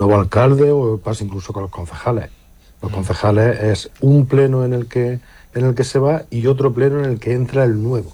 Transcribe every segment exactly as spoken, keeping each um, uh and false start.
nuevo alcalde, o pasa incluso con los concejales. Los concejales es un pleno en el que en el que se va y otro pleno en el que entra el nuevo.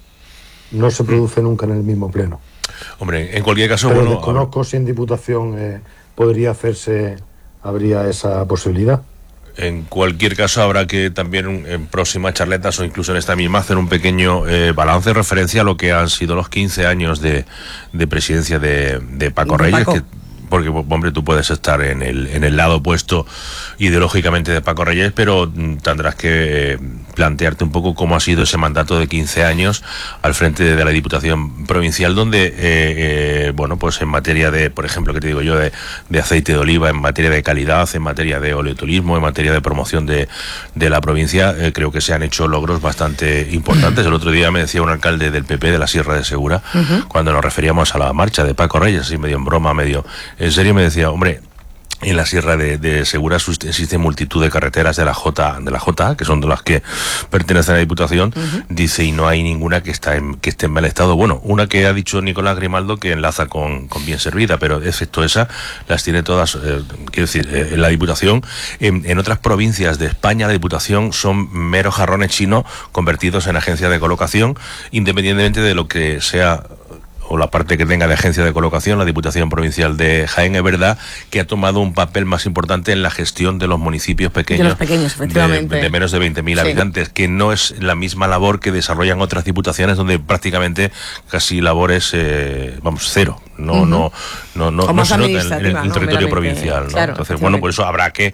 No se produce nunca en el mismo pleno. Hombre, en cualquier caso... Pero bueno, desconozco si en Diputación eh, podría hacerse, habría esa posibilidad. En cualquier caso, habrá que también en próximas charletas o incluso en esta misma hacer un pequeño eh, balance en referencia a lo que han sido los quince años de, de presidencia de, de Paco de Reyes, Paco. que porque, hombre, tú puedes estar en el en el lado opuesto ideológicamente de Paco Reyes, pero mm, tendrás que eh, plantearte un poco cómo ha sido ese mandato de quince años al frente de, de la Diputación Provincial, donde, eh, eh, bueno, pues en materia de, por ejemplo, que te digo yo, de, de aceite de oliva, en materia de calidad, en materia de oleoturismo, en materia de promoción de, de la provincia, eh, creo que se han hecho logros bastante importantes. El otro día me decía un alcalde del P P de la Sierra de Segura, uh-huh. cuando nos referíamos a la marcha de Paco Reyes, así medio en broma, medio en serio, me decía, hombre, en la Sierra de, de Segura existe multitud de carreteras de la J, de la J, que son de las que pertenecen a la Diputación, uh-huh. dice, y no hay ninguna que está en, que esté en mal estado. Bueno, una que ha dicho Nicolás Grimaldo que enlaza con, con bien servida, pero excepto esa, las tiene todas, eh, quiero decir, eh, en la Diputación. En, en otras provincias de España, la Diputación son meros jarrones chinos convertidos en agencias de colocación, independientemente de lo que sea o la parte que tenga de agencia de colocación. La Diputación Provincial de Jaén es verdad que ha tomado un papel más importante en la gestión de los municipios pequeños, de, los pequeños, efectivamente. de, de menos de veinte mil sí. habitantes, que no es la misma labor que desarrollan otras diputaciones donde prácticamente casi labores, eh, vamos, cero. No, uh-huh. no, no, no, no se nota en, en el no, territorio provincial, ¿no? Claro, entonces, bueno, por eso habrá que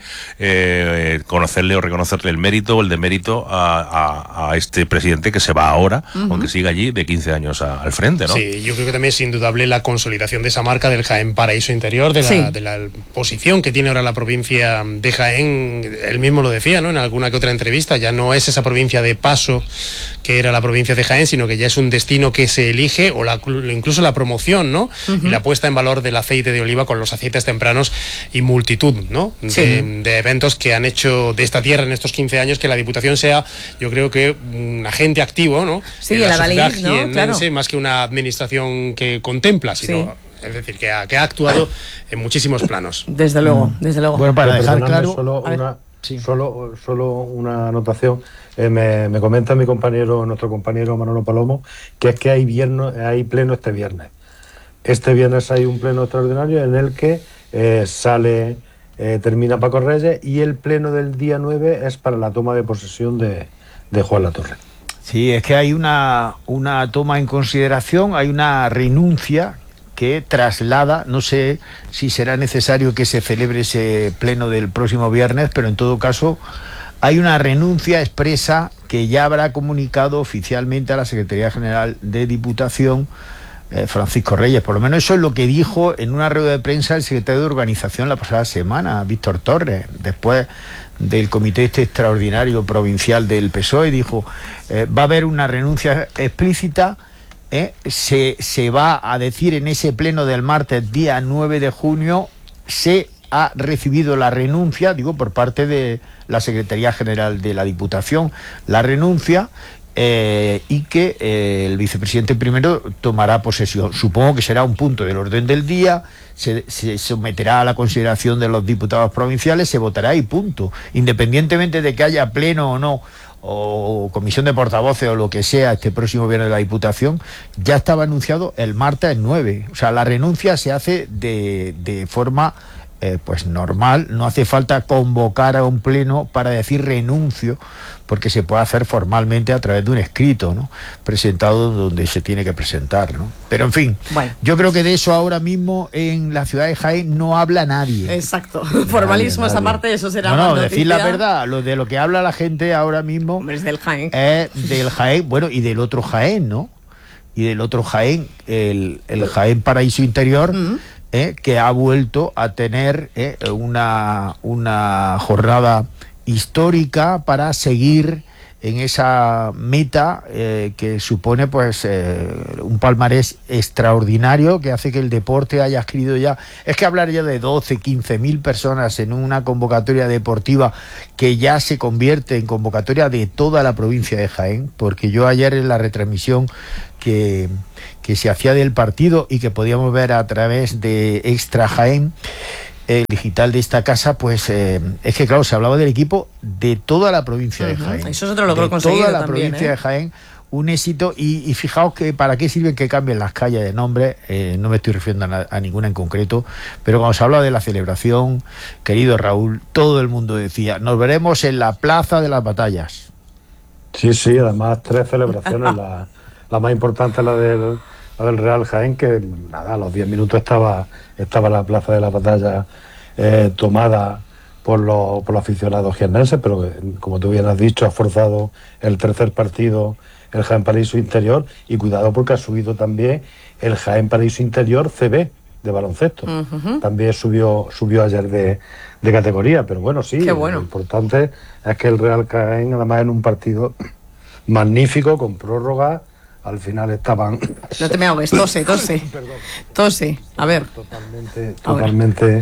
eh, conocerle o reconocerle el mérito o el demérito a, a, a este presidente que se va ahora, uh-huh. aunque siga allí de quince años a, al frente, ¿no? Sí, yo creo que también es indudable la consolidación de esa marca del Jaén Paraíso Interior, de la, sí. de la posición que tiene ahora la provincia de Jaén. Él mismo lo decía, ¿no?, en alguna que otra entrevista, ya no es esa provincia de paso que era la provincia de Jaén, sino que ya es un destino que se elige, o la, incluso la promoción, ¿no? Uh-huh. Y la puesta en valor del aceite de oliva con los aceites tempranos y multitud, ¿no?, sí. de, de eventos que han hecho de esta tierra en estos quince años que la Diputación sea, yo creo que un agente activo, ¿no? Sí, en la, la sociedad Valís, ¿no? Claro. Más que una administración que contempla, sino... Sí. Es decir, que ha, que ha actuado en muchísimos planos. Desde luego, desde luego. Bueno, para dejar claro, solo una, sí. solo, solo una anotación. Eh, me, me comenta mi compañero, nuestro compañero Manolo Palomo, que es que hay, vierno, hay pleno este viernes. Este viernes hay un pleno extraordinario en el que eh, sale, eh, termina Paco Reyes, y el pleno del día nueve es para la toma de posesión de, de Juan Latorre. Sí, es que hay una, una toma en consideración, hay una renuncia que traslada, no sé si será necesario que se celebre ese pleno del próximo viernes, pero en todo caso hay una renuncia expresa que ya habrá comunicado oficialmente a la Secretaría General de Diputación eh, Francisco Reyes. Por lo menos eso es lo que dijo en una rueda de prensa el secretario de Organización la pasada semana, Víctor Torres, después del comité este extraordinario provincial del P S O E. Dijo, eh, va a haber una renuncia explícita. ¿Eh? Se, se va a decir en ese pleno del martes día nueve de junio, se ha recibido la renuncia, digo, por parte de la Secretaría General de la Diputación, la renuncia, eh, y que eh, el vicepresidente primero tomará posesión. Supongo que será un punto del orden del día, se, se someterá a la consideración de los diputados provinciales, se votará y punto. Independientemente de que haya pleno o no, o comisión de portavoces o lo que sea este próximo viernes de la Diputación, ya estaba anunciado el martes nueve. O sea, la renuncia se hace de, de forma eh, pues normal, no hace falta convocar a un pleno para decir renuncio, porque se puede hacer formalmente a través de un escrito, ¿no?, presentado donde se tiene que presentar, ¿no? Pero en fin, bueno, yo creo que de eso ahora mismo en la ciudad de Jaén no habla nadie. Exacto, formalismo esa parte, eso será. No, no, decir la verdad, lo de lo que habla la gente ahora mismo es del Jaén. Es del Jaén, bueno, y del otro Jaén, ¿no? Y del otro Jaén, el, el Jaén Paraíso Interior, uh-huh. eh, que ha vuelto a tener eh, una, una jornada histórica para seguir en esa meta eh, que supone pues eh, un palmarés extraordinario que hace que el deporte haya adquirido ya, es que hablar ya de doce, quince mil personas en una convocatoria deportiva que ya se convierte en convocatoria de toda la provincia de Jaén, porque yo ayer en la retransmisión que, que se hacía del partido y que podíamos ver a través de Extra Jaén, el digital de esta casa, pues eh, es que claro, se hablaba del equipo de toda la provincia uh-huh. de Jaén. Eso es otro logro conseguido toda la también, provincia ¿eh? de Jaén, un éxito, y, y fijaos que para qué sirven que cambien las calles de nombre, eh, no me estoy refiriendo a, na- a ninguna en concreto, pero cuando se habla de la celebración, querido Raúl, todo el mundo decía, nos veremos en la Plaza de las Batallas. Sí, sí, además tres celebraciones, la, la más importante es la del, la del Real Jaén, que nada, a los diez minutos estaba, estaba la Plaza de la Batalla eh, tomada por los, por los aficionados jiennenses, pero como tú bien has dicho, ha forzado el tercer partido el Jaén Paraíso Interior, y cuidado porque ha subido también el Jaén Paraíso Interior C B de baloncesto. Uh-huh. También subió subió ayer de, de categoría, pero bueno, sí, Qué bueno. Lo importante es que el Real Jaén, además en un partido magnífico, con prórroga, al final estaban... No te me ahogues, tose, tose. Tose, a ver. Totalmente, totalmente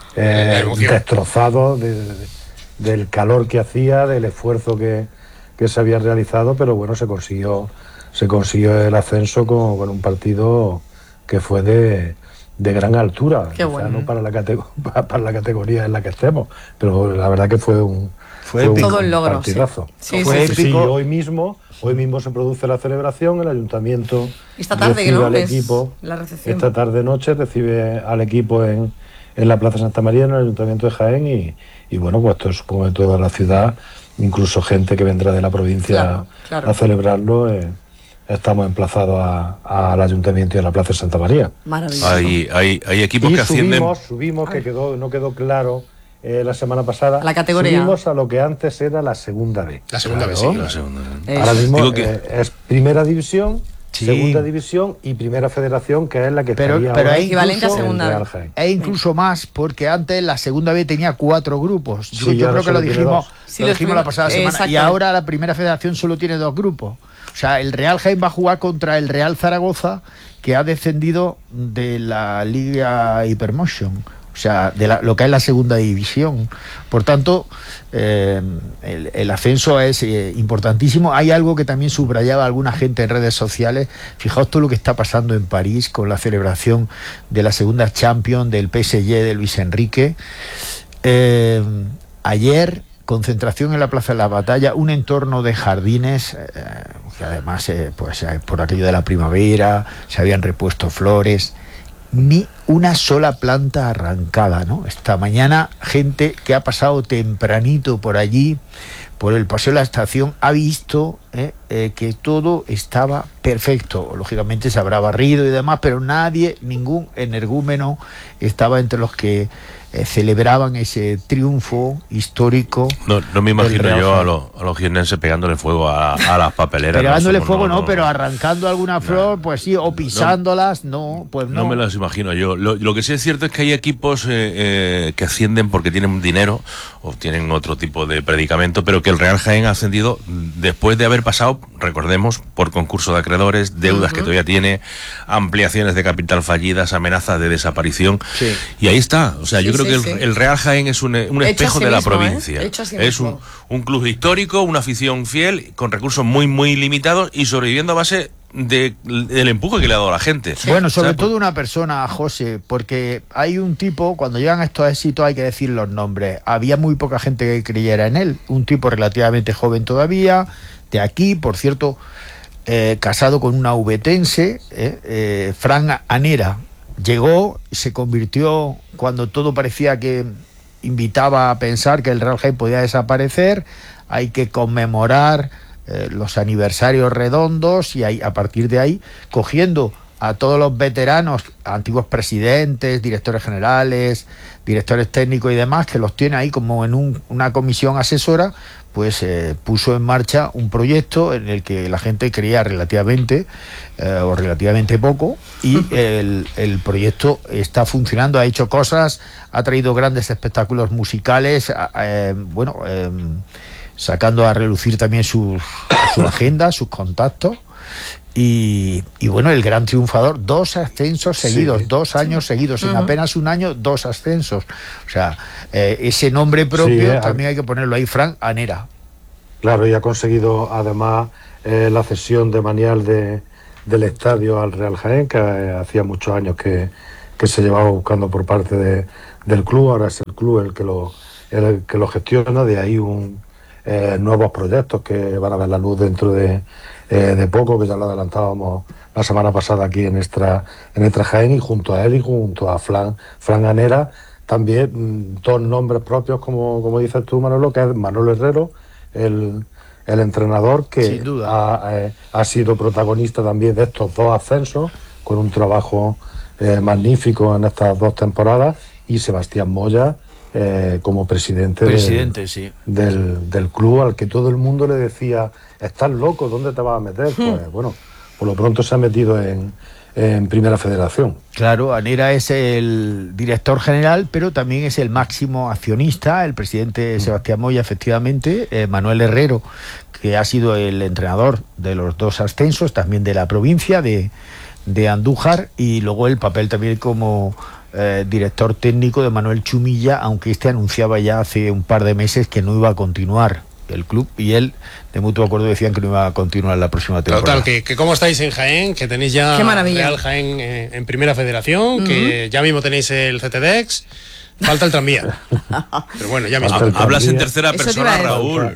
eh, destrozados de, de, del calor que hacía, del esfuerzo que, que se había realizado, pero bueno, se consiguió se consiguió el ascenso con, con un partido que fue de, de gran altura. Qué bueno. O sea, no para la, categ- para la categoría en la que estemos, pero la verdad que fue un, fue fue todo un el logro, partidazo. Sí. Sí, fue sí, Sí, épico. sí, hoy mismo hoy mismo se produce la celebración, el ayuntamiento Esta tarde, recibe ¿no? al Es equipo, la recepción. esta tarde noche recibe al equipo en, en la Plaza Santa María, en el ayuntamiento de Jaén, y, y bueno, pues esto supongo que toda la ciudad, incluso gente que vendrá de la provincia Claro, claro. a celebrarlo, eh, estamos emplazados a- al ayuntamiento y a la Plaza Santa María. Maravilloso. Hay, hay, hay equipos Y que ascienden. subimos, subimos, que quedó, no quedó claro eh, la semana pasada, La categoría. subimos a lo que antes era la segunda B. La segunda vez, Claro. sí. La segunda. Eso. Ahora mismo Digo que- eh, es primera división, Sí. segunda división y primera federación, que es la que Pero- estaría pero ahora hay equivalente a en segunda Real B. Jaén. E incluso más, porque antes la segunda B tenía cuatro grupos. Yo, Sí, yo ahora creo que lo solo tiene dijimos, dos. Sí, lo lo dijimos la estuvimos- pasada semana. exacto. Y ahora la primera federación solo tiene dos grupos. O sea, el Real Jaén va a jugar contra el Real Zaragoza, que ha descendido de la Liga Hypermotion. O sea, de la- lo que es la segunda división. Por tanto, eh, el, el ascenso es eh, importantísimo. Hay algo que también subrayaba alguna gente en redes sociales. Fijaos todo lo que está pasando en París con la celebración de la segunda Champions del P S G de Luis Enrique. Eh, ayer, concentración en la Plaza de la Batalla, un entorno de jardines, eh, que además, eh, pues eh, por aquello de la primavera, se habían repuesto flores. Ni una sola planta arrancada, ¿no? Esta mañana, gente que ha pasado tempranito por allí, por el paseo de la estación, ha visto eh, eh, que todo estaba perfecto. Lógicamente se habrá barrido y demás, pero nadie, ningún energúmeno estaba entre los que eh, celebraban ese triunfo histórico. No, no me imagino Real yo Jaén. a los, a los jiennenses pegándole fuego a, a las papeleras. Pegándole somos- fuego no, pero arrancando alguna flor, No, pues sí, o pisándolas, no, pues no. No me las imagino yo. Lo, lo que sí es cierto es que hay equipos eh, eh, que ascienden porque tienen dinero o tienen otro tipo de predicamento, pero que el Real Jaén ha ascendido después de haber pasado, recordemos, por concurso de acreedores, deudas Ujú. que todavía tiene, ampliaciones de capital fallidas, amenazas de desaparición. Sí. Y ahí está. O sea, Sí, yo creo sí, que el, sí. el Real Jaén es un, un Hecho espejo a sí de la mismo, ¿eh? provincia. Hecho a sí es un, mismo. un club histórico, una afición fiel, con recursos muy, muy limitados y sobreviviendo a base de, del empuje que le ha dado a la gente. Bueno, sobre ¿Sabes? todo una persona, José, porque hay un tipo, cuando llegan a estos éxitos hay que decir los nombres. Había muy poca gente que creyera en él. Un tipo relativamente joven todavía, de aquí, por cierto, eh, casado con una ubetense, eh, eh, Fran Anera. Llegó, se convirtió, cuando todo parecía que invitaba a pensar que el Real Jaén podía desaparecer, hay que conmemorar eh, los aniversarios redondos y ahí, a partir de ahí, cogiendo a todos los veteranos, antiguos presidentes, directores generales, directores técnicos y demás, que los tiene ahí como en un, una comisión asesora, pues eh, puso en marcha un proyecto en el que la gente creía relativamente eh, o relativamente poco, y el, el proyecto está funcionando, ha hecho cosas, ha traído grandes espectáculos musicales, eh, bueno, eh, sacando a relucir también su, su agenda, sus contactos. Y, y bueno, el gran triunfador, dos ascensos seguidos, Sí, dos años seguidos, en Ujú. apenas un año, dos ascensos. O sea, eh, ese nombre propio Sí, eh, también hay que ponerlo ahí, Fran Anera. Claro, y ha conseguido además eh, la cesión de manial de, del estadio al Real Jaén, que eh, hacía muchos años que, que que se llevaba buscando por parte de, del club. Ahora es el club el que lo, el que lo gestiona, de ahí un, eh, nuevos proyectos que van a ver la luz dentro de, eh, de poco, que ya lo adelantábamos la semana pasada aquí en nuestra, en nuestra Jaén, y junto a él y junto a Fran, Fran Anera, también mmm, dos nombres propios, como, como dices tú, Manolo, que es Manolo Herrero, el, el entrenador que ha, eh, ha sido protagonista también de estos dos ascensos, con un trabajo eh, magnífico en estas dos temporadas, y Sebastián Moya eh, como presidente, presidente del, sí. del, del club, al que todo el mundo le decía: estás loco, ¿dónde te vas a meter? Hmm. Pues bueno, por lo pronto se ha metido en, en Primera Federación. Claro, Anera es el director general, pero también es el máximo accionista, el presidente Sebastián Moya, efectivamente, eh, Manuel Herrero, que ha sido el entrenador de los dos ascensos, también de la provincia de, de Andújar, y luego el papel también como eh, director técnico de Manuel Chumilla, aunque este anunciaba ya hace un par de meses que no iba a continuar el club, y él de mutuo acuerdo decían que no iba a continuar la próxima temporada. Total, que, que cómo estáis en Jaén, que tenéis ya Real Jaén eh, en Primera Federación, uh-huh. que ya mismo tenéis el C T D E X, falta el tranvía. Pero bueno, ya mismo. Hablas en tercera persona, Raúl.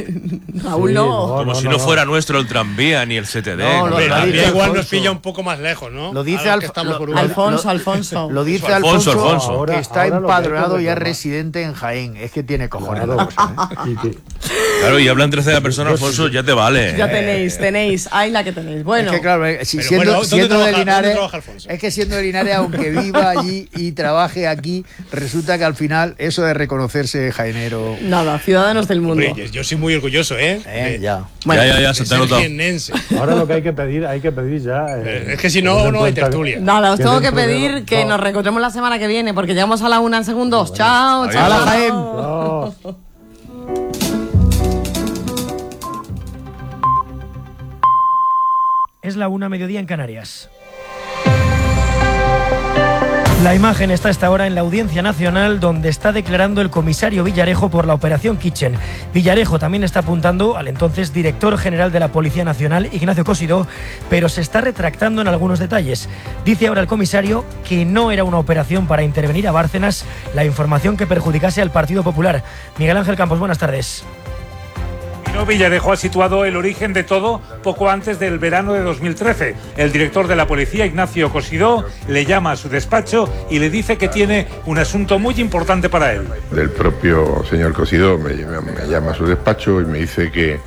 Raúl no. Sí, Como no, si no, no fuera nuestro el tranvía ni el C T D. No, no, el tranvía igual nos pilla un poco más lejos, ¿no? Lo dice Alf lo, lo, Alfonso, Alfonso. Lo dice Alfonso, Alfonso, Alfonso ahora, que está empadronado y es residente en Jaén. Es que tiene cojones. Claro, ¿eh? Claro, y habla en tercera persona, Alfonso, ya te vale. Ya tenéis, tenéis. Ahí la que tenéis. Bueno. Es que claro, si Pero siendo, bueno, siendo trabaja, de Linares, es que siendo de Linares, aunque viva allí y trabaje aquí, resulta que al final eso de reconocerse jaenero. Nada, ciudadanos del mundo. Hombre, yo soy muy orgulloso, ¿eh? eh ya. Bueno, ya, ya, ya, se te ha notado. Ahora lo que hay que pedir, hay que pedir ya. Eh, es que si no, no hay tertulia. Nada, os tengo que pedir que nos reencontremos la semana que viene, porque llegamos a la una en segundos. Bueno, chao, adiós. Chao. Hola, Jaén. Chao. Es la una, mediodía en Canarias. La imagen está a esta hora en la Audiencia Nacional, donde está declarando el comisario Villarejo por la Operación Kitchen. Villarejo también está apuntando al entonces director general de la Policía Nacional, Ignacio Cosidó, pero se está retractando en algunos detalles. Dice ahora el comisario que no era una operación para intervenir a Bárcenas la información que perjudicase al Partido Popular. Miguel Ángel Campos, buenas tardes. Villarejo ha situado el origen de todo poco antes del verano de dos mil trece. El director de la policía, Ignacio Cosidó, le llama a su despacho y le dice que tiene un asunto muy importante para él. El propio señor Cosidó me, me llama a su despacho y me dice que,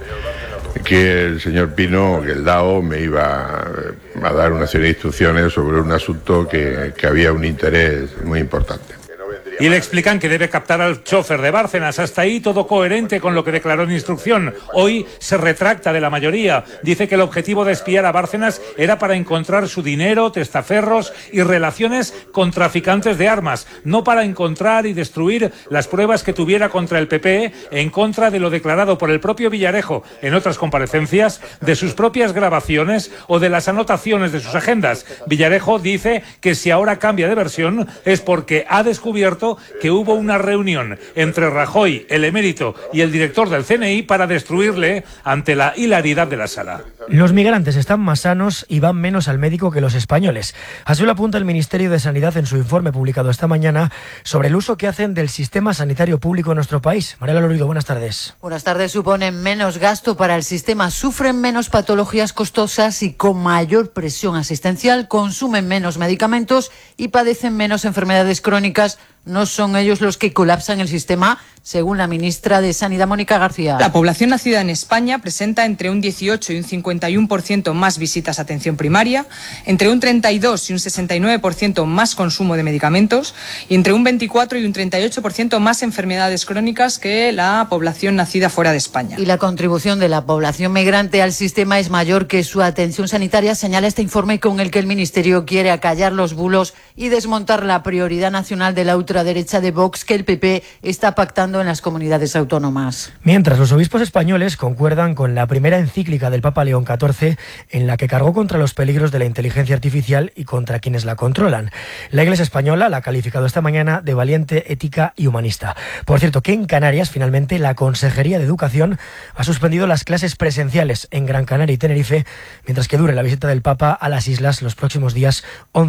que el señor Pino, que el D A O, me iba a dar una serie de instrucciones sobre un asunto que, que había un interés muy importante. Y le explican que debe captar al chofer de Bárcenas. Hasta ahí todo coherente con lo que declaró en instrucción. Hoy se retracta de la mayoría. Dice que el objetivo de espiar a Bárcenas era para encontrar su dinero, testaferros y relaciones con traficantes de armas, no para encontrar y destruir las pruebas que tuviera contra el P P, en contra de lo declarado por el propio Villarejo en otras comparecencias, de sus propias grabaciones o de las anotaciones de sus agendas. Villarejo dice que si ahora cambia de versión es porque ha descubierto que hubo una reunión entre Rajoy, el emérito y el director del C N I para destruirle ante la hilaridad de la sala. Los migrantes están más sanos y van menos al médico que los españoles. Así lo apunta el Ministerio de Sanidad en su informe publicado esta mañana sobre el uso que hacen del sistema sanitario público en nuestro país. Mariela Lorido, buenas tardes. Buenas tardes. Suponen menos gasto para el sistema, sufren menos patologías costosas y con mayor presión asistencial, consumen menos medicamentos y padecen menos enfermedades crónicas. No son ellos los que colapsan el sistema, según la ministra de Sanidad, Mónica García. La población nacida en España presenta entre un dieciocho y un cincuenta y uno por ciento más visitas a atención primaria, entre un treinta y dos y un sesenta y nueve por ciento más consumo de medicamentos y entre un veinticuatro y un treinta y ocho por ciento más enfermedades crónicas que la población nacida fuera de España. Y la contribución de la población migrante al sistema es mayor que su atención sanitaria, señala este informe con el que el Ministerio quiere acallar los bulos y desmontar la prioridad nacional de la ultraderecha de Vox que el P P está pactando en las comunidades autónomas. Mientras los obispos españoles concuerdan con la primera encíclica del Papa León catorce, en la que cargó contra los peligros de la inteligencia artificial y contra quienes la controlan. La Iglesia española la ha calificado esta mañana de valiente, ética y humanista. Por cierto, que en Canarias, finalmente, la Consejería de Educación ha suspendido las clases presenciales en Gran Canaria y Tenerife, mientras que dure la visita del Papa a las islas los próximos días once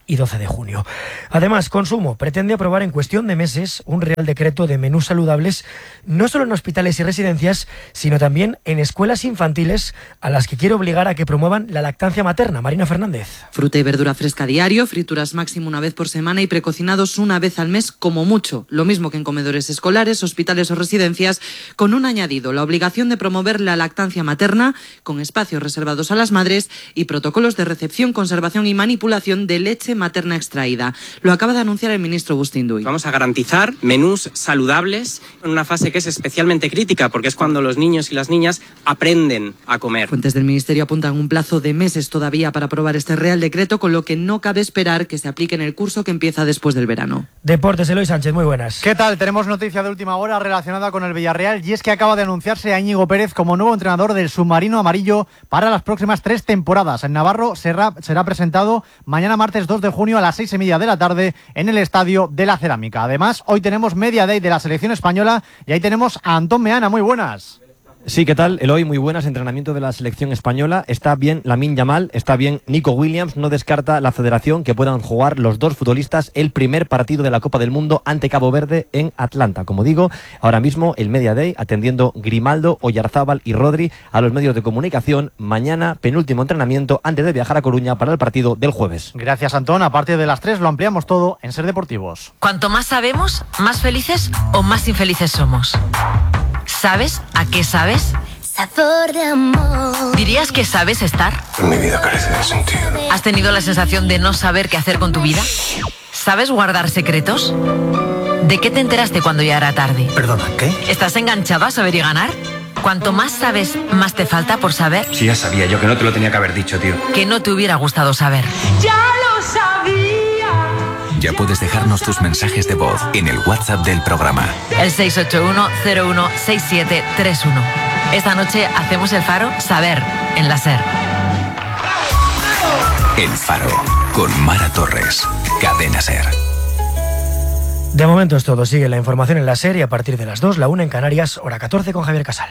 y doce de junio. Además, Consumo pretende aprobar en cuestión de meses un Real Decreto de menús saludables, no solo en hospitales y residencias, sino también en escuelas infantiles, a las que quiere obligar a que promuevan la lactancia materna. Marina Fernández. Fruta y verdura fresca diario, frituras máximo una vez por semana y precocinados una vez al mes como mucho. Lo mismo que en comedores escolares, hospitales o residencias, con un añadido: la obligación de promover la lactancia materna con espacios reservados a las madres y protocolos de recepción, conservación y manipulación de leche materna extraída. Lo acaba de anunciar el ministro Bustinduy. Vamos a garantizar menús saludables en una fase que es especialmente crítica, porque es cuando los niños y las niñas aprenden a comer. Fuentes del ministerio apuntan un plazo de meses todavía para aprobar este Real Decreto, con lo que no cabe esperar que se aplique en el curso que empieza después del verano. Deportes, Eloy Sánchez, muy buenas. ¿Qué tal? Tenemos noticia de última hora relacionada con el Villarreal, y es que acaba de anunciarse a Íñigo Pérez como nuevo entrenador del submarino amarillo para las próximas tres temporadas. En Navarro será, será presentado mañana martes dos de junio a las seis y media de la tarde en el Estadio de la Cerámica. Además, hoy tenemos Media Day de la selección española y ahí tenemos a Antón Meana. Muy buenas. Sí, ¿qué tal? Eloy, muy buenas. Entrenamiento de la selección española. Está bien Lamine Yamal, está bien Nico Williams. No descarta la federación que puedan jugar los dos futbolistas el primer partido de la Copa del Mundo ante Cabo Verde en Atlanta. Como digo, ahora mismo el Media Day atendiendo Grimaldo, Oyarzábal y Rodri a los medios de comunicación. Mañana, penúltimo entrenamiento antes de viajar a Coruña para el partido del jueves. Gracias, Antón. A partir de las tres lo ampliamos todo en Ser Deportivos. Cuanto más sabemos, más felices o más infelices somos. ¿Sabes a qué sabes? Sabor de amor. ¿Dirías que sabes estar? Mi vida carece de sentido. ¿Has tenido la sensación de no saber qué hacer con tu vida? ¿Sabes guardar secretos? ¿De qué te enteraste cuando ya era tarde? Perdona, ¿qué? ¿Estás enganchado a saber y ganar? Cuanto más sabes, más te falta por saber. Sí, ya sabía yo que no te lo tenía que haber dicho, tío. Que no te hubiera gustado saber. ¡Ya lo sabía! Ya puedes dejarnos tus mensajes de voz en el WhatsApp del programa. El seis ocho uno cero uno seis siete tres uno. Esta noche hacemos el Faro Saber en la SER. El Faro con Mara Torres. Cadena SER. De momento es todo. Sigue la información en la SER y a partir de las dos, la una en Canarias, hora catorce con Javier Casal.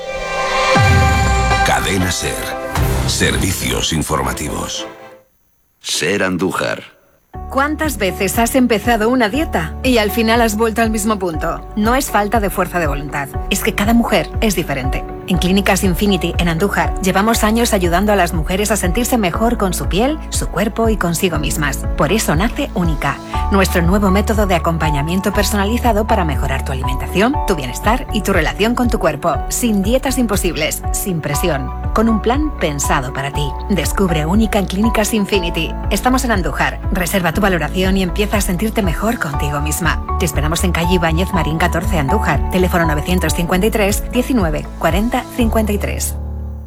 Cadena SER. Servicios informativos. SER Andújar. ¿Cuántas veces has empezado una dieta y al final has vuelto al mismo punto? No es falta de fuerza de voluntad, es que cada mujer es diferente. En Clínicas Infinity, en Andújar, llevamos años ayudando a las mujeres a sentirse mejor con su piel, su cuerpo y consigo mismas. Por eso nace Única, nuestro nuevo método de acompañamiento personalizado para mejorar tu alimentación, tu bienestar y tu relación con tu cuerpo. Sin dietas imposibles, sin presión, con un plan pensado para ti. Descubre Única en Clínicas Infinity. Estamos en Andújar. Reserva tu valoración y empieza a sentirte mejor contigo misma. Te esperamos en calle Ibáñez Marín catorce, Andújar. Teléfono novecientos cincuenta y tres diecinueve cuarenta cincuenta y tres.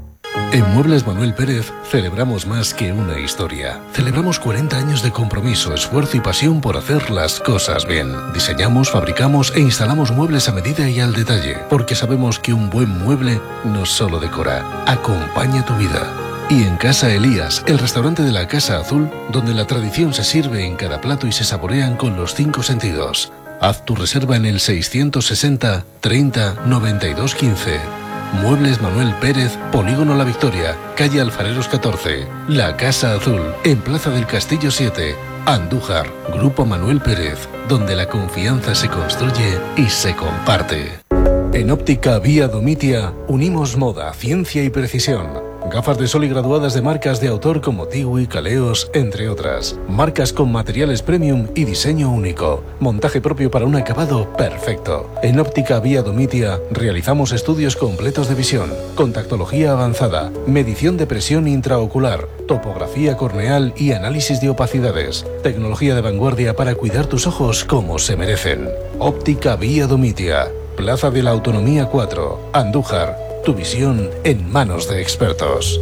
En Muebles Manuel Pérez celebramos más que una historia. Celebramos cuarenta años de compromiso, esfuerzo y pasión por hacer las cosas bien. Diseñamos, fabricamos e instalamos muebles a medida y al detalle, porque sabemos que un buen mueble no solo decora, acompaña tu vida. Y en Casa Elías, el restaurante de la Casa Azul, donde la tradición se sirve en cada plato y se saborean con los cinco sentidos. Haz tu reserva en el seiscientos sesenta treinta noventa y dos quince. Muebles Manuel Pérez, Polígono La Victoria, calle Alfareros catorce. La Casa Azul, en Plaza del Castillo siete. Andújar, Grupo Manuel Pérez, donde la confianza se construye y se comparte. En Óptica Vía Domitia, unimos moda, ciencia y precisión. Gafas de sol y graduadas de marcas de autor como Tiwi, Caleos, entre otras. Marcas con materiales premium y diseño único. Montaje propio para un acabado perfecto. En Óptica Vía Domitia realizamos estudios completos de visión, contactología avanzada, medición de presión intraocular, topografía corneal y análisis de opacidades. Tecnología de vanguardia para cuidar tus ojos como se merecen. Óptica Vía Domitia, Plaza de la Autonomía cuatro, Andújar. Tu visión en manos de expertos.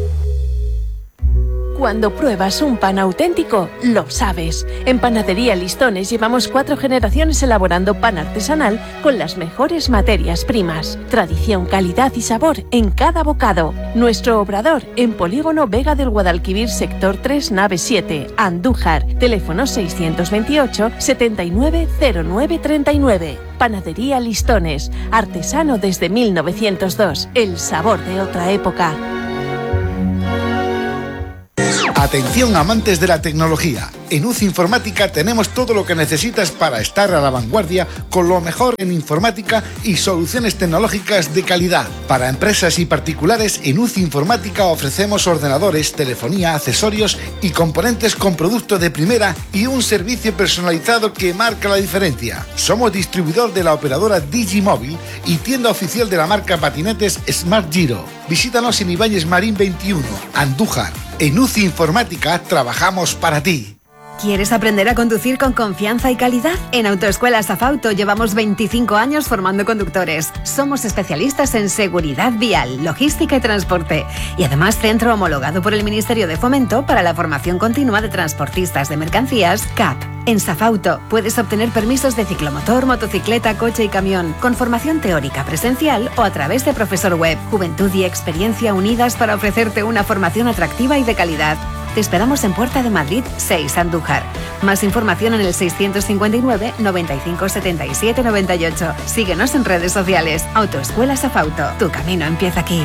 Cuando pruebas un pan auténtico, lo sabes. En Panadería Listones llevamos cuatro generaciones elaborando pan artesanal con las mejores materias primas. Tradición, calidad y sabor en cada bocado. Nuestro obrador en Polígono Vega del Guadalquivir, sector tres, nave siete, Andújar. Teléfono seiscientos veintiocho setenta y nueve cero nueve treinta y nueve. Panadería Listones, artesano desde mil novecientos dos. El sabor de otra época. Atención amantes de la tecnología. En U C Informática tenemos todo lo que necesitas para estar a la vanguardia con lo mejor en informática y soluciones tecnológicas de calidad. Para empresas y particulares, en U C Informática ofrecemos ordenadores, telefonía, accesorios y componentes con producto de primera y un servicio personalizado que marca la diferencia. Somos distribuidor de la operadora Digimóvil y tienda oficial de la marca patinetes Smart Giro. Visítanos en Ibáñez Marín veintiuno, Andújar. En U C Informática trabajamos para ti. ¿Quieres aprender a conducir con confianza y calidad? En Autoescuela Safauto llevamos veinticinco años formando conductores. Somos especialistas en seguridad vial, logística y transporte. Y además centro homologado por el Ministerio de Fomento para la formación continua de transportistas de mercancías C A P. En Safauto puedes obtener permisos de ciclomotor, motocicleta, coche y camión, con formación teórica presencial o a través de profesor web. Juventud y experiencia unidas para ofrecerte una formación atractiva y de calidad. Te esperamos en Puerta de Madrid seis, Andújar. Más información en el seiscientos cincuenta y nueve, noventa y cinco, setenta y siete, noventa y ocho. Síguenos en redes sociales. Autoescuela Safauto. Tu camino empieza aquí.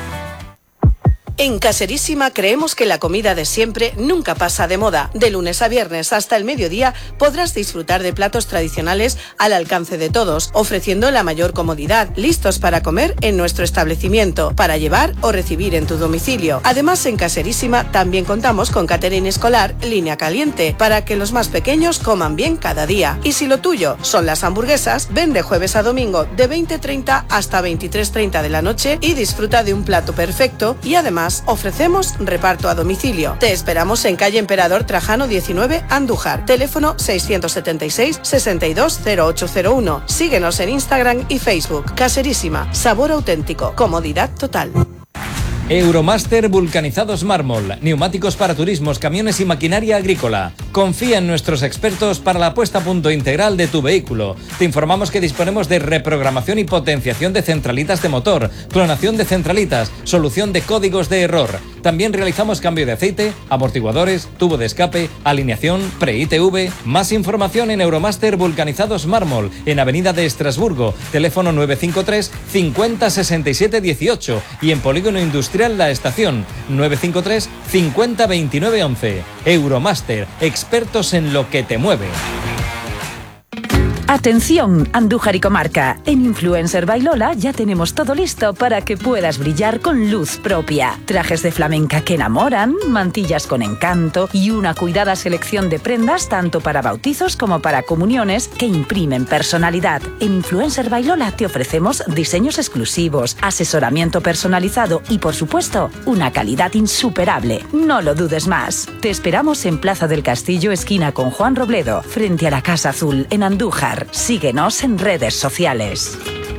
En Caserísima creemos que la comida de siempre nunca pasa de moda. De lunes a viernes hasta el mediodía podrás disfrutar de platos tradicionales al alcance de todos, ofreciendo la mayor comodidad, listos para comer en nuestro establecimiento, para llevar o recibir en tu domicilio. Además, en Caserísima también contamos con catering escolar, línea caliente, para que los más pequeños coman bien cada día. Y si lo tuyo son las hamburguesas, ven de jueves a domingo de veinte treinta hasta veintitrés treinta de la noche y disfruta de un plato perfecto y además ofrecemos reparto a domicilio. Te esperamos en calle Emperador Trajano diecinueve, Andújar. Teléfono seiscientos setenta y seis, sesenta y dos, cero ocho cero uno. Síguenos en Instagram y Facebook. Caserísima. Sabor auténtico. Comodidad total. Euromaster Vulcanizados Mármol, neumáticos para turismos, camiones y maquinaria agrícola. Confía en nuestros expertos para la puesta a punto integral de tu vehículo. Te informamos que disponemos de reprogramación y potenciación de centralitas de motor, clonación de centralitas, solución de códigos de error. También realizamos cambio de aceite, amortiguadores, tubo de escape, alineación, pre-I T V. Más información en Euromaster Vulcanizados Mármol, en Avenida de Estrasburgo, teléfono nueve cinco tres, cincuenta, sesenta y siete, dieciocho y en Polígono Industrial La Estación, nueve cinco tres, cincuenta, veintinueve, once. Euromaster, expertos en lo que te mueve. Atención, Andújar y comarca. En Influencer by Lola ya tenemos todo listo para que puedas brillar con luz propia. Trajes de flamenca que enamoran, mantillas con encanto y una cuidada selección de prendas tanto para bautizos como para comuniones que imprimen personalidad. En Influencer by Lola te ofrecemos diseños exclusivos, asesoramiento personalizado y, por supuesto, una calidad insuperable. No lo dudes más. Te esperamos en Plaza del Castillo, esquina con Juan Robledo, frente a la Casa Azul, en Andújar. Síguenos en redes sociales.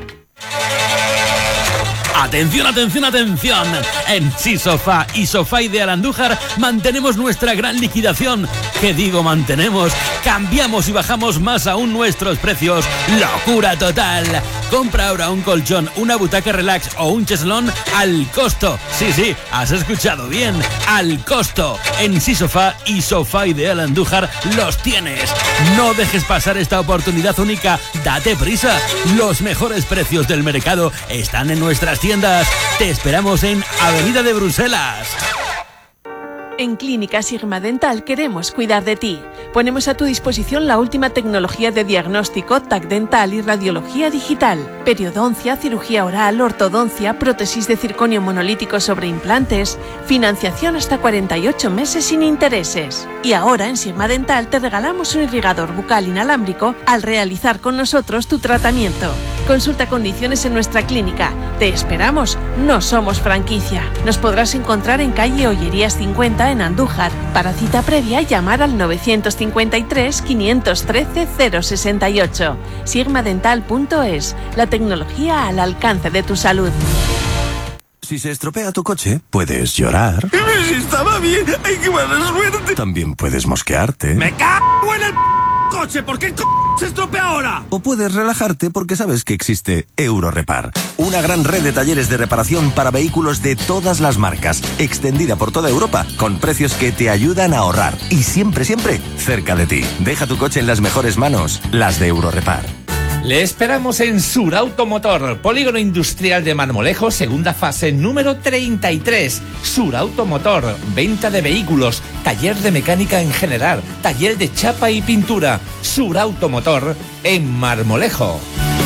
Atención, atención, atención. En Sí Sofá y Sofá Ideal Andújar mantenemos nuestra gran liquidación. ¿Qué digo mantenemos? Cambiamos y bajamos más aún nuestros precios. ¡Locura total! Compra ahora un colchón, una butaca relax o un cheslón al costo. Sí, sí, has escuchado bien. Al costo. En Sí Sofá y Sofá Ideal Andújar los tienes. No dejes pasar esta oportunidad única. Date prisa. Los mejores precios del mercado están en nuestras tiendas. Te esperamos en Avenida de Bruselas. En Clínica Sigma Dental queremos cuidar de ti. Ponemos a tu disposición la última tecnología de diagnóstico, T A C dental y radiología digital. Periodoncia, cirugía oral, ortodoncia, prótesis de circonio monolítico sobre implantes. Financiación hasta cuarenta y ocho meses sin intereses. Y ahora en Sigma Dental te regalamos un irrigador bucal inalámbrico al realizar con nosotros tu tratamiento. Consulta condiciones en nuestra clínica. Te esperamos. No somos franquicia. Nos podrás encontrar en calle Ollerías cincuenta en Andújar. Para cita previa, llamar al novecientos cincuenta y tres, quinientos trece, cero sesenta y ocho. sigma dental punto es. La tecnología al alcance de tu salud. Si se estropea tu coche, puedes llorar. ¡Si estaba bien! ¡Ay, qué mala suerte! También puedes mosquearte. ¡Me cago en el coche! ¿Por qué el se estropea ahora? O puedes relajarte porque sabes que existe Eurorepar, una gran red de talleres de reparación para vehículos de todas las marcas, extendida por toda Europa, con precios que te ayudan a ahorrar y siempre, siempre cerca de ti. Deja tu coche en las mejores manos, las de Eurorepar. Le esperamos en Surautomotor, Polígono Industrial de Marmolejo, segunda fase número treinta y tres. Surautomotor, venta de vehículos, taller de mecánica en general, taller de chapa y pintura. Surautomotor en Marmolejo.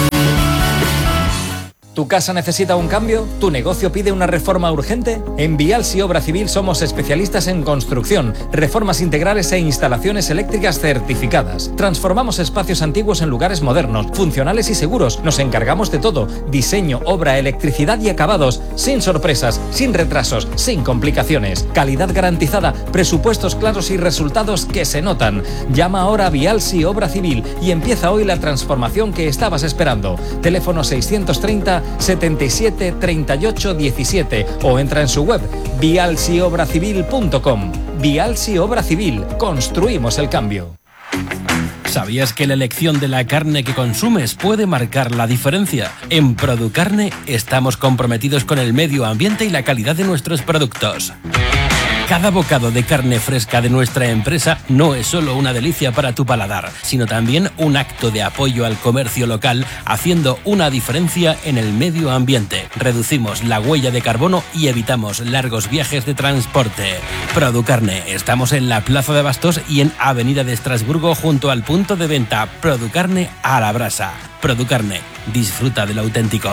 ¿Tu casa necesita un cambio? ¿Tu negocio pide una reforma urgente? En Vialsi Obra Civil somos especialistas en construcción, reformas integrales e instalaciones eléctricas certificadas. Transformamos espacios antiguos en lugares modernos, funcionales y seguros. Nos encargamos de todo: diseño, obra, electricidad y acabados, sin sorpresas, sin retrasos, sin complicaciones. Calidad garantizada, presupuestos claros y resultados que se notan. Llama ahora a Vialsi Obra Civil y empieza hoy la transformación que estabas esperando. Teléfono seiscientos treinta setenta y siete treinta y ocho diecisiete o entra en su web vialsi obra civil punto com. Vialsi Obra Civil, construimos el cambio. ¿Sabías que la elección de la carne que consumes puede marcar la diferencia? En Producarne estamos comprometidos con el medio ambiente y la calidad de nuestros productos. Cada bocado de carne fresca de nuestra empresa no es solo una delicia para tu paladar, sino también un acto de apoyo al comercio local, haciendo una diferencia en el medio ambiente. Reducimos la huella de carbono y evitamos largos viajes de transporte. Producarne, estamos en la Plaza de Bastos y en Avenida de Estrasburgo, junto al punto de venta Producarne a la brasa. Producarne, disfruta del auténtico.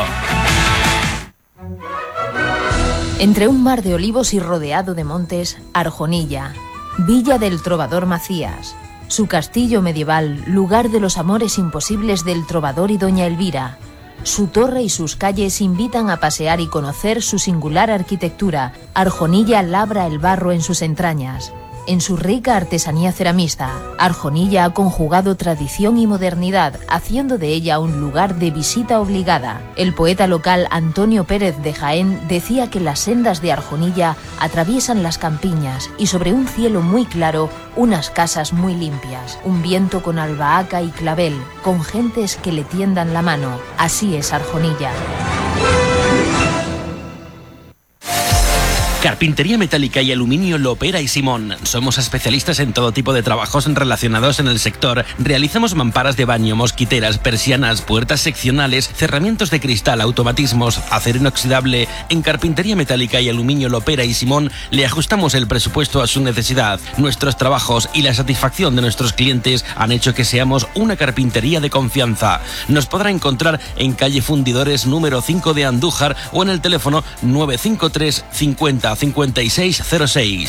Entre un mar de olivos y rodeado de montes, Arjonilla, Villa del Trovador Macías, su castillo medieval, lugar de los amores imposibles del trovador y doña Elvira. Su torre y sus calles invitan a pasear y conocer su singular arquitectura. Arjonilla labra el barro en sus entrañas. En su rica artesanía ceramista, Arjonilla ha conjugado tradición y modernidad, haciendo de ella un lugar de visita obligada. El poeta local Antonio Pérez de Jaén decía que las sendas de Arjonilla atraviesan las campiñas y sobre un cielo muy claro, unas casas muy limpias, un viento con albahaca y clavel, con gentes que le tiendan la mano. Así es Arjonilla. Carpintería metálica y aluminio Lopera y Simón. Somos especialistas en todo tipo de trabajos relacionados en el sector. Realizamos mamparas de baño, mosquiteras, persianas, puertas seccionales, cerramientos de cristal, automatismos, acero inoxidable. En Carpintería metálica y aluminio Lopera y Simón le ajustamos el presupuesto a su necesidad. Nuestros trabajos y la satisfacción de nuestros clientes han hecho que seamos una carpintería de confianza. Nos podrá encontrar en calle Fundidores número cinco de Andújar o en el teléfono nueve cinco tres cincuenta cincuenta y seis cero seis.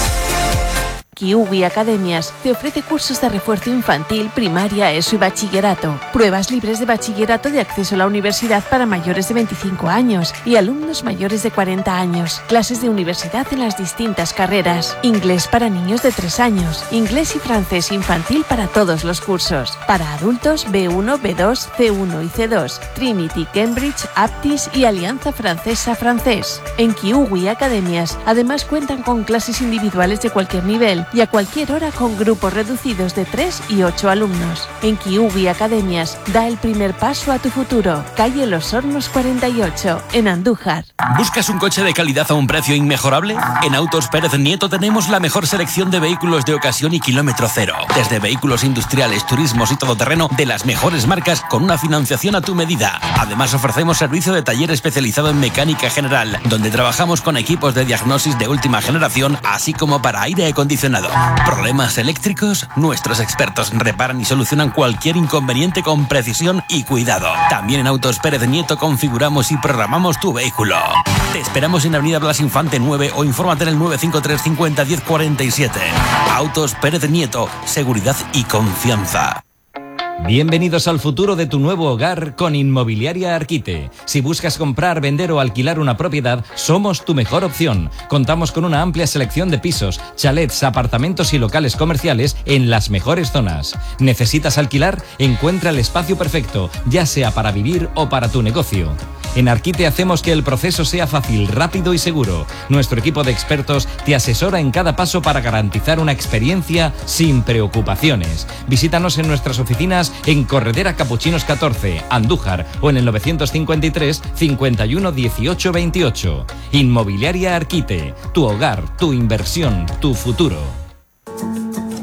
Kiwi Academias te ofrece cursos de refuerzo infantil, primaria, ESO y bachillerato. Pruebas libres de bachillerato de acceso a la universidad para mayores de veinticinco años y alumnos mayores de cuarenta años. Clases de universidad en las distintas carreras. Inglés para niños de tres años. Inglés y francés infantil para todos los cursos. Para adultos B uno, B dos, C uno y C dos. Trinity, Cambridge, Aptis y Alianza Francesa Francés. En Kiwi Academias además cuentan con clases individuales de cualquier nivel y a cualquier hora con grupos reducidos de tres y ocho alumnos. En Kiwi Academias, da el primer paso a tu futuro. Calle Los Hornos cuarenta y ocho, en Andújar. ¿Buscas un coche de calidad a un precio inmejorable? En Autos Pérez Nieto tenemos la mejor selección de vehículos de ocasión y kilómetro cero. Desde vehículos industriales, turismos y todoterreno de las mejores marcas con una financiación a tu medida. Además ofrecemos servicio de taller especializado en mecánica general, donde trabajamos con equipos de diagnosis de última generación, así como para aire acondicionado. ¿Problemas eléctricos? Nuestros expertos reparan y solucionan cualquier inconveniente con precisión y cuidado. También en Autos Pérez Nieto configuramos y programamos tu vehículo. Te esperamos en Avenida Blas Infante nueve o infórmate en el nueve cinco tres cincuenta diez cuarenta y siete. Autos Pérez Nieto, seguridad y confianza. Bienvenidos al futuro de tu nuevo hogar con Inmobiliaria Arquite. Si buscas comprar, vender o alquilar una propiedad, somos tu mejor opción. Contamos con una amplia selección de pisos, chalets, apartamentos y locales comerciales en las mejores zonas. ¿Necesitas alquilar? Encuentra el espacio perfecto, ya sea para vivir o para tu negocio. En Arquite hacemos que el proceso sea fácil, rápido y seguro. Nuestro equipo de expertos te asesora en cada paso para garantizar una experiencia sin preocupaciones. Visítanos en nuestras oficinas en Corredera Capuchinos catorce, Andújar, o en el novecientos cincuenta y tres, cincuenta y uno, dieciocho, veintiocho. Inmobiliaria Arquite, tu hogar, tu inversión, tu futuro.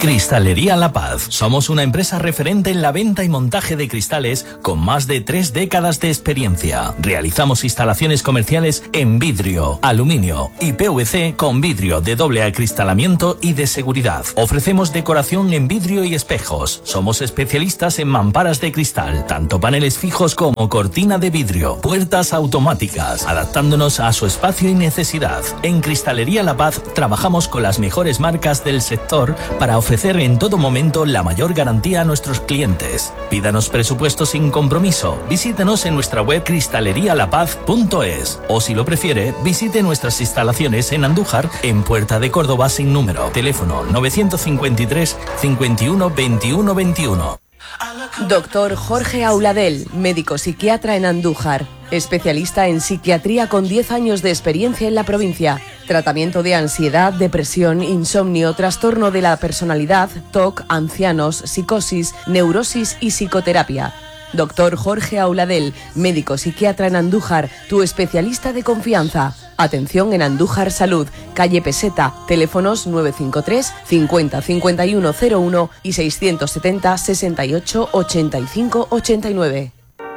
Cristalería La Paz. Somos una empresa referente en la venta y montaje de cristales con más de tres décadas de experiencia. Realizamos instalaciones comerciales en vidrio, aluminio y P V C con vidrio de doble acristalamiento y de seguridad. Ofrecemos decoración en vidrio y espejos. Somos especialistas en mamparas de cristal, tanto paneles fijos como cortina de vidrio, puertas automáticas, adaptándonos a su espacio y necesidad. En Cristalería La Paz trabajamos con las mejores marcas del sector para ofrecer en todo momento la mayor garantía a nuestros clientes. Pídanos presupuesto sin compromiso. Visítenos en nuestra web cristalería la paz punto es o, si lo prefiere, visite nuestras instalaciones en Andújar, en Puerta de Córdoba sin número. Teléfono novecientos cincuenta y tres, cincuenta y uno, veintiuno, veintiuno. Doctor Jorge Auladel, médico psiquiatra en Andújar, especialista en psiquiatría con diez años de experiencia en la provincia. Tratamiento de ansiedad, depresión, insomnio, trastorno de la personalidad, T O C, ancianos, psicosis, neurosis y psicoterapia. Doctor Jorge Auladel, médico psiquiatra en Andújar, tu especialista de confianza. Atención en Andújar Salud, calle Peseta, teléfonos nueve cinco tres, cincuenta, cincuenta y uno cero uno y seiscientos setenta, sesenta y ocho, ochenta y cinco, ochenta y nueve.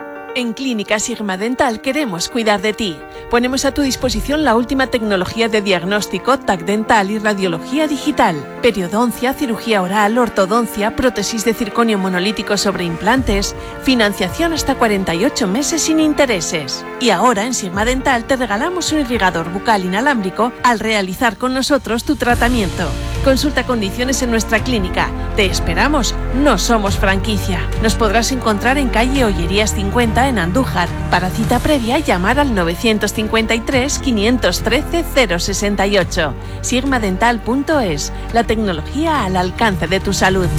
En Clínica Sigma Dental queremos cuidar de ti. Ponemos a tu disposición la última tecnología de diagnóstico, T A C dental y radiología digital. Periodoncia, cirugía oral, ortodoncia, prótesis de circonio monolítico sobre implantes, financiación hasta cuarenta y ocho meses sin intereses. Y ahora en Sigma Dental te regalamos un irrigador bucal inalámbrico al realizar con nosotros tu tratamiento. Consulta condiciones en nuestra clínica. Te esperamos, no somos franquicia. Nos podrás encontrar en calle Ollerías cincuenta en Andújar. Para cita previa, llamar al novecientos cincuenta y tres, quinientos trece, cero sesenta y ocho. sigma dental punto es, la tecnología al alcance de tu salud.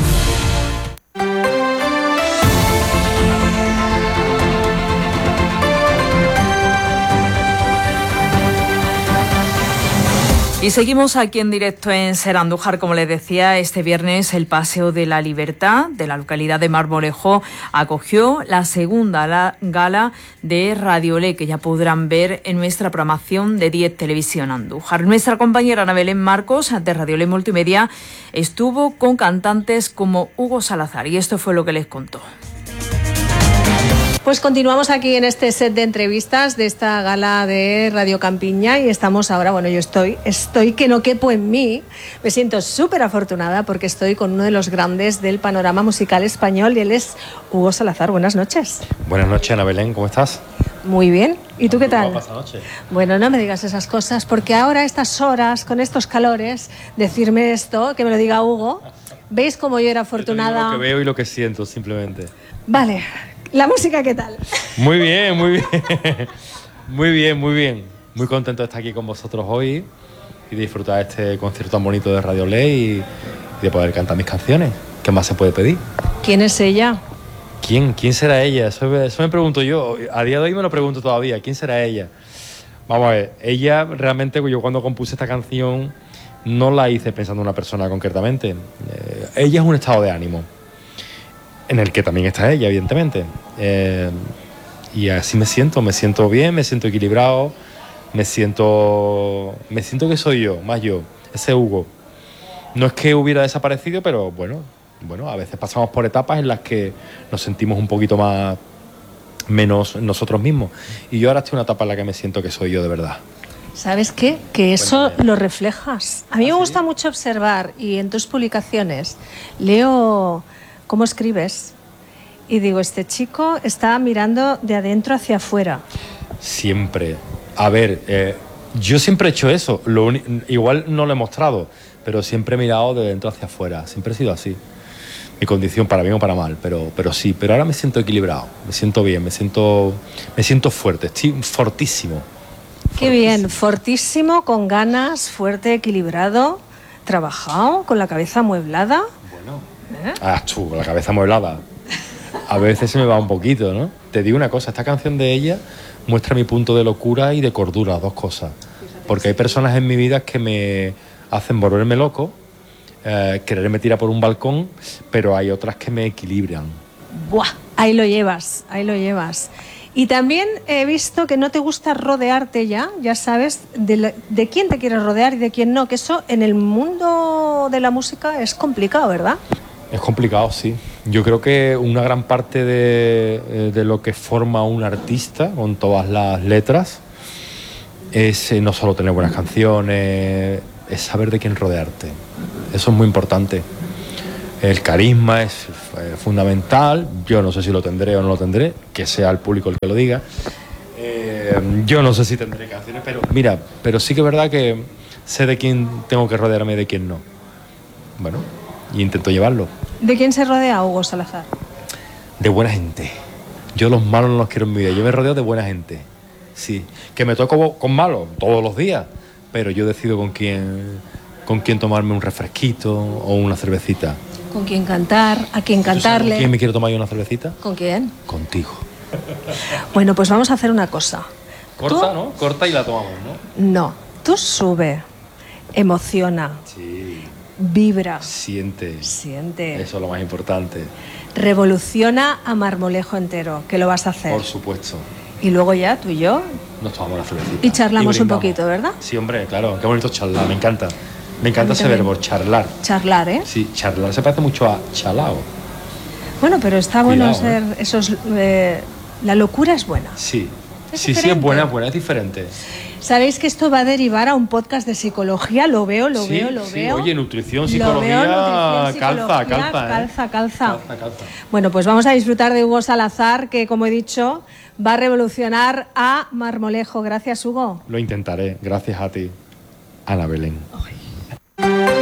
Y seguimos aquí en directo en Ser Andújar. Como les decía, este viernes el Paseo de la Libertad de la localidad de Marmolejo acogió la segunda gala de Radiolé, que ya podrán ver en nuestra programación de diez Televisión Andújar. Nuestra compañera Ana Belén Marcos de Radiolé Multimedia estuvo con cantantes como Hugo Salazar y esto fue lo que les contó. Pues continuamos aquí en este set de entrevistas de esta gala de Radio Campiña y estamos ahora, bueno, yo estoy, estoy que no quepo en mí, me siento súper afortunada porque estoy con uno de los grandes del panorama musical español y él es Hugo Salazar. Buenas noches. Buenas noches, Ana Belén, ¿cómo estás? Muy bien, ¿y tú qué tal? ¿Cómo pasa la noche? Bueno, no me digas esas cosas porque ahora a estas horas, con estos calores, decirme esto, que me lo diga Hugo, ¿veis cómo yo era afortunada? Yo te digo lo que veo y lo que siento, simplemente. Vale. ¿La música qué tal? Muy bien, muy bien. Muy bien, muy bien. Muy contento de estar aquí con vosotros hoy y de disfrutar este concierto tan bonito de Radiolé y de poder cantar mis canciones. ¿Qué más se puede pedir? ¿Quién es ella? ¿Quién? ¿Quién será ella? Eso, eso me pregunto yo. A día de hoy me lo pregunto todavía. ¿Quién será ella? Vamos a ver. Ella realmente, yo cuando compuse esta canción no la hice pensando en una persona concretamente. Eh, ella es un estado de ánimo en el que también está ella, evidentemente. Eh, y así me siento, me siento bien, me siento equilibrado, me siento, me siento que soy yo, más yo, ese Hugo. No es que hubiera desaparecido, pero bueno, bueno, a veces pasamos por etapas en las que nos sentimos un poquito más, menos nosotros mismos. Y yo ahora estoy en una etapa en la que me siento que soy yo de verdad. ¿Sabes qué? Que eso lo reflejas. A mí me gusta mucho observar y en tus publicaciones leo cómo escribes y digo, este chico está mirando de adentro hacia afuera. Siempre. A ver, eh, yo siempre he hecho eso. Lo uni- igual no lo he mostrado, pero siempre he mirado de dentro hacia afuera. Siempre he sido así. Mi condición, para bien o para mal, pero, pero sí. Pero ahora me siento equilibrado, me siento bien, me siento, me siento fuerte, estoy fortísimo. Qué bien, fortísimo, con ganas, fuerte, equilibrado, trabajado, con la cabeza amueblada. ¿Eh? Ah, tú, con la cabeza amueblada. A veces se me va un poquito, ¿no? Te digo una cosa, esta canción de ella muestra mi punto de locura y de cordura, dos cosas. Porque hay personas en mi vida que me hacen volverme loco, eh, quererme tirar por un balcón, pero hay otras que me equilibran. ¡Buah! Ahí lo llevas, ahí lo llevas. Y también he visto que no te gusta rodearte ya, ya sabes, de, la, de quién te quieres rodear y de quién no, que eso en el mundo de la música es complicado, ¿verdad? Es complicado, sí. Yo creo que una gran parte de, de lo que forma un artista, con todas las letras, es eh, no solo tener buenas canciones, es saber de quién rodearte. Eso es muy importante. El carisma es eh, fundamental. Yo no sé si lo tendré o no lo tendré, que sea el público el que lo diga. Eh, yo no sé si tendré canciones, pero mira, pero sí que es verdad que sé de quién tengo que rodearme y de quién no. Bueno, y intento llevarlo. ¿De quién se rodea Hugo Salazar? De buena gente. Yo los malos no los quiero en mi vida. Yo me rodeo de buena gente. Sí. Que me toco con malos todos los días, pero yo decido con quién, con quién tomarme un refresquito o una cervecita. ¿Con quién cantar? ¿A quién cantarle? ¿Con quién me quiero tomar yo una cervecita? ¿Con quién? Contigo. Bueno, pues vamos a hacer una cosa. Corta, ¿Tú? ¿no? Corta y la tomamos, ¿no? No. Tú sube, emociona, sí. Vibra. Siente. Siente. Eso es lo más importante. Revoluciona a Marmolejo entero, que lo vas a hacer. Por supuesto. Y luego ya tú y yo nos tomamos la cervecita. Y charlamos y un poquito, ¿verdad? Sí, hombre, claro. Qué bonito charlar, me encanta. Me encanta ese verbo, charlar. Charlar, ¿eh? Sí, charlar se parece mucho a chalao. Bueno, pero está bueno Cuidado, ser ¿eh? esos... Eh, la locura es buena. Sí. Es sí, sí, es buena, es buena, es diferente. ¿Sabéis que esto va a derivar a un podcast de psicología? Lo veo, lo sí, veo, lo sí. veo. Oye, nutrición, psicología, lo veo, nutrición, calza, psicología, calza, ¿eh? calza, calza. Calza, calza. Bueno, pues vamos a disfrutar de Hugo Salazar, que como he dicho, va a revolucionar a Marmolejo. Gracias, Hugo. Lo intentaré, gracias a ti, Ana Belén.